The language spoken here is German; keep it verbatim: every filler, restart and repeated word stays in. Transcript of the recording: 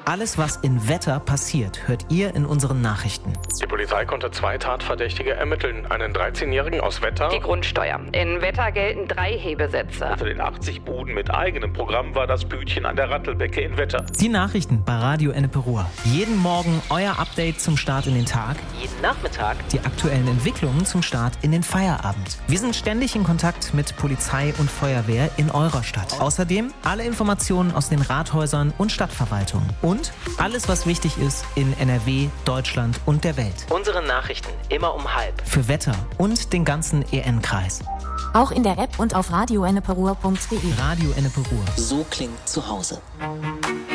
Alles, was in Wetter passiert, hört ihr in unseren Nachrichten. Die Polizei konnte zwei Tatverdächtige ermitteln. Einen dreizehnjährigen aus Wetter. Die Grundsteuer. In Wetter gelten drei Hebesätze. Unter den achtzig Buden mit eigenem Programm war das Bütchen an der Rattelbecke in Wetter. Die Nachrichten bei Radio Ennepe Ruhr. Jeden Morgen euer Update zum Start in den Tag. Jeden Nachmittag die aktuellen Entwicklungen zum Start in den Feierabend. Wir sind ständig in Kontakt mit Polizei und Feuerwehr in eurer Stadt. Außerdem alle Informationen aus den Rathäusern und Stadtverwaltungen. Und alles, was wichtig ist in N R W, Deutschland und der Welt. Unsere Nachrichten immer um halb. Für Wetter und den ganzen E N-Kreis. Auch in der App und auf radio ennepe ruhr punkt de. Radio Ennepe Ruhr. So klingt zu Hause.